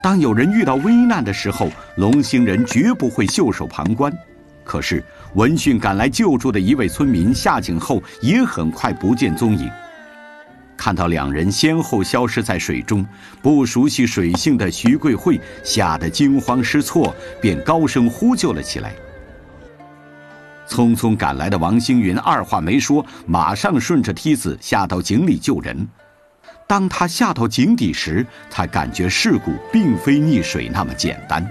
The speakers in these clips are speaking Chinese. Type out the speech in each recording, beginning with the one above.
当有人遇到危难的时候，龙兴人绝不会袖手旁观。可是闻讯赶来救助的一位村民下井后，也很快不见踪影。看到两人先后消失在水中，不熟悉水性的徐桂慧吓得惊慌失措，便高声呼救了起来。匆匆赶来的王星云二话没说，马上顺着梯子下到井里救人。当他下到井底时，才感觉事故并非溺水那么简单。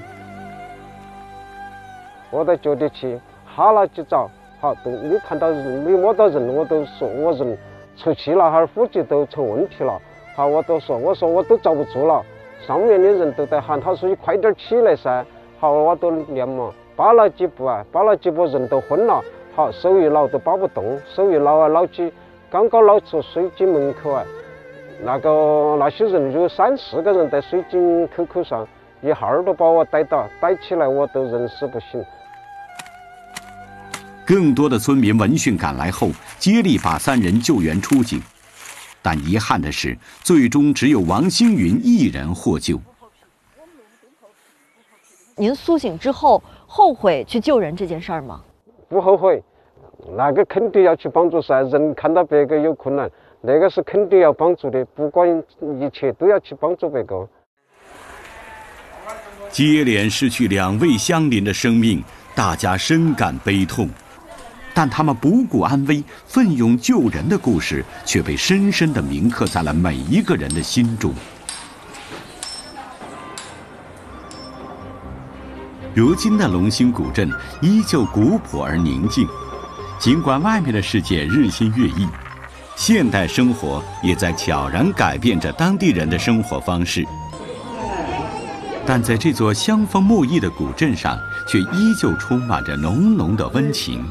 我到脚底去哈了几找，好都没看到人，没摸到人，我都说我人出气了，还呼吸都成问题了。好，我都说我都遭不住了，上面的人都在喊，他说你快点起来噻。好，我都连忙扒了几步人都昏了。好，手一捞都扒不动，手一捞起，刚刚捞出水井门口啊。那些人有3-4个人在水井口上，一下儿都把我逮起来，我都人事不省。 更多的村民闻讯赶来后，接力把3人救援出井，但遗憾的是，最终只有王星云一人获救。 您苏醒之后，后悔去救人这件事儿吗？ 不后悔，那个肯定要去帮助噻。人看到别个有困难，那个是肯定要帮助的，不管一切都要去帮助别个。 接连失去2位乡邻的生命，大家深感悲痛。但他们不顾安危、奋勇救人的故事，却被深深地铭刻在了每一个人的心中。如今的龙兴古镇依旧古朴而宁静，尽管外面的世界日新月异，现代生活也在悄然改变着当地人的生活方式。但在这座香风木艺的古镇上，却依旧充满着浓浓的温情。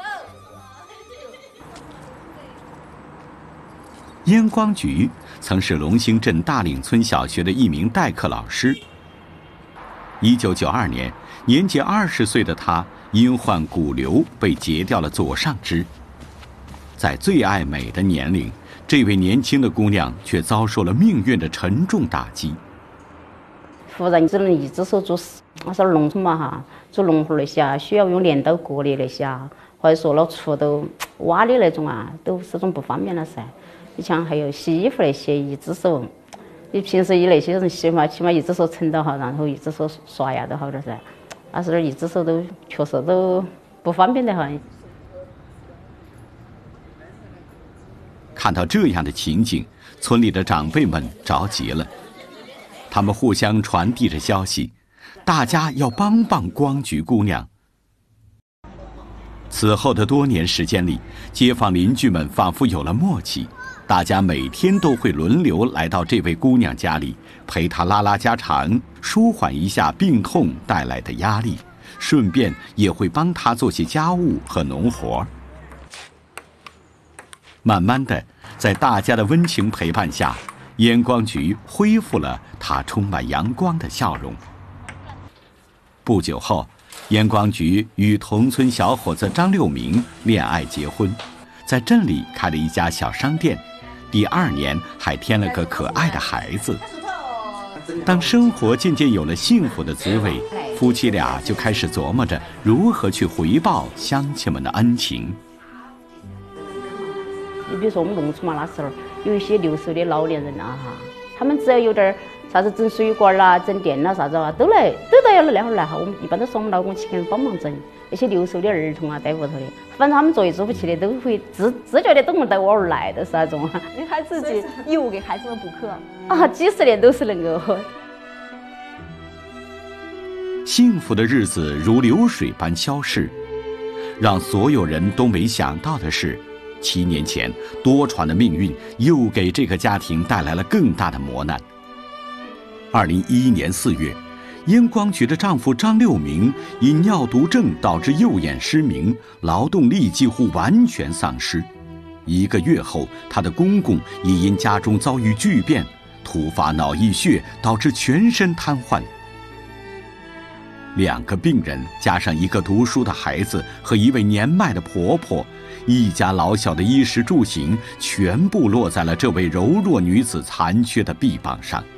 燕光菊曾是龙兴镇大岭村小学的一名代课老师。1992年，年仅20岁的他因患骨瘤被截掉了左上肢。在最爱美的年龄，这位年轻的姑娘却遭受了命运的沉重打击。 忽然只能一只手做事，我说农村嘛哈，做农活那些需要用镰刀割的那些或者说了锄头挖的那种都始终不方便了噻。你像还有洗衣服那些，一只手，你平时以那些人洗嘛，起码一只手撑到好，然后一只手刷牙都好点噻。但是一只手都确实都不方便的很。 看到这样的情景，村里的长辈们着急了，他们互相传递着消息，大家要帮光菊姑娘。此后的多年时间里，街坊邻居们仿佛有了默契，大家每天都会轮流来到这位姑娘家里，陪她拉拉家常，舒缓一下病痛带来的压力，顺便也会帮她做些家务和农活。慢慢的，在大家的温情陪伴下，燕光菊恢复了她充满阳光的笑容。不久后，燕光菊与同村小伙子张六明恋爱结婚，在镇里开了一家小商店，第2年还添了个可爱的孩子。当生活渐渐有了幸福的滋味，夫妻俩就开始琢磨着如何去回报乡亲们的恩情。 你比如说我们农村嘛，那时候有一些60岁的老年人他们只要有点啥子整水管啦、整电啦啥子都要来那会儿来哈。我们一般都说我们老公去给人帮忙整。那些60岁的儿童在屋头的，反正他们做做不起的都会自觉的都能带我儿来的是那种。 你还自己义务给孩子们补课几十年都是能够。 幸福的日子如流水般消逝，让所有人都没想到的是，7年前多舛的命运又给这个家庭带来了更大的磨难。2011年4月，燕光菊的丈夫张六明因尿毒症导致右眼失明，劳动力几乎完全丧失。1个月后，他的公公也因家中遭遇巨变，突发脑溢血，导致全身瘫痪。2个病人加上1个读书的孩子和1位年迈的婆婆，一家老小的衣食住行全部落在了这位柔弱女子残缺的臂膀上。